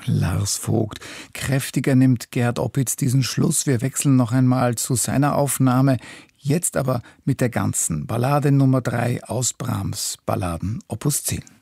Lars Vogt. Kräftiger nimmt Gerd Opitz diesen Schluss. Wir wechseln noch einmal zu seiner Aufnahme. Jetzt aber mit der ganzen Ballade Nummer 3 aus Brahms Balladen Opus 10.